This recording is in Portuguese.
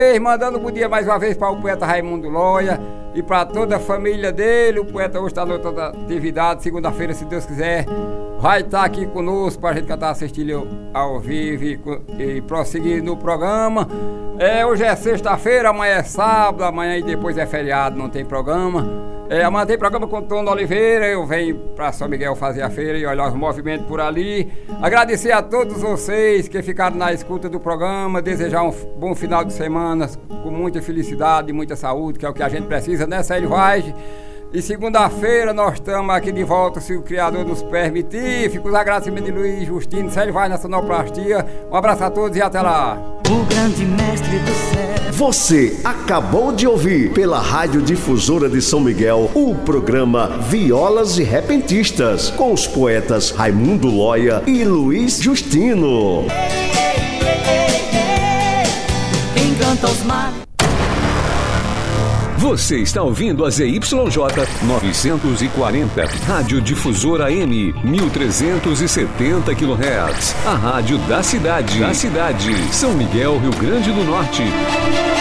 Mandando um bom dia mais uma vez para o poeta Raimundo Loya e para toda a família dele. O poeta hoje está noutra atividade. Segunda-feira, se Deus quiser, vai estar aqui conosco para a gente cantar, assistir ao vivo e prosseguir no programa. Hoje é sexta-feira, amanhã é sábado, amanhã e depois é feriado, não tem programa. Amanhã tem programa com o Tono Oliveira. Eu venho para São Miguel fazer a feira e olhar os movimentos por ali. Agradecer a todos vocês que ficaram na escuta do programa. Desejar um bom final de semana com muita felicidade e muita saúde, que é o que a gente precisa, né, Célio Vaz? E segunda-feira nós estamos aqui de volta, se o Criador nos permitir. Fico os agradecimentos de Luiz Justino, Célio Vaz na sonoplastia. Um abraço a todos e até lá. O grande mestre do céu. Você acabou de ouvir pela Rádio Difusora de São Miguel o programa Violas e Repentistas com os poetas Raimundo Loya e Luiz Justino. Quem canta os mares. Você está ouvindo a ZYJ 940, Rádio Difusora AM, 1370 kHz. A rádio da cidade. São Miguel, Rio Grande do Norte.